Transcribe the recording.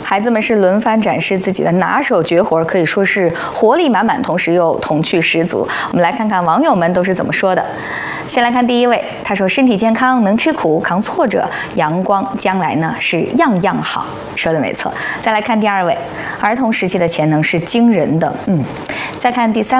孩子们是轮番展示自己的拿手绝活，可以说是活力满满，同时又童趣十足。我们来看看网友们都是怎么说的。先来看第一位，他说身体健康，能吃苦，扛挫折，阳光，将来呢是样样好，说的没错。再来看第二位，儿童时期的潜能是惊人的，再看第三